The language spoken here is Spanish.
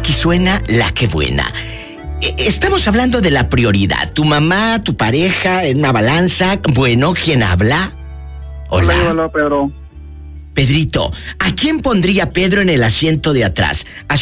aquí suena La Que Buena. Estamos hablando de la prioridad. Tu mamá, tu pareja, en una balanza. Bueno, ¿quién habla? Hola. Hola, Pedro. Pedrito, ¿a quién pondría Pedro en el asiento de atrás? ¿A